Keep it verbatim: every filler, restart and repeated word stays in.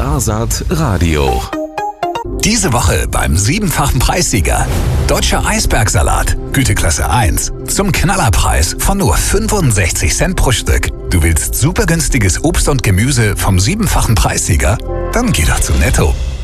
Starsaat Radio. Diese Woche beim siebenfachen Preissieger. Deutscher Eisbergsalat, Güteklasse eins. Zum Knallerpreis von nur fünfundsechzig Cent pro Stück. Du willst super günstiges Obst und Gemüse vom siebenfachen Preissieger? Dann geh doch zu Netto.